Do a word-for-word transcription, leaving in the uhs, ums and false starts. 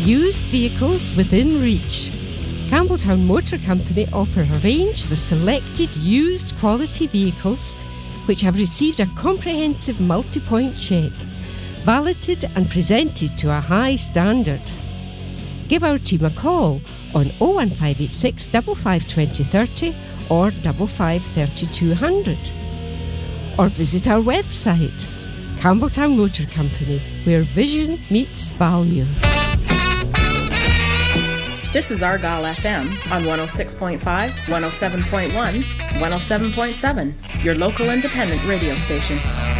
used vehicles within reach. Campbelltown Motor Company offer a range of selected used quality vehicles which have received a comprehensive multi-point check, validated and presented to a high standard. Give our team a call on oh one five eight six, five five two oh three oh or five five three two hundred. Or visit our website, Campbelltown Motor Company, where vision meets value. This is Argyle F M on one oh six point five, one oh seven point one, one oh seven point seven, your local independent radio station.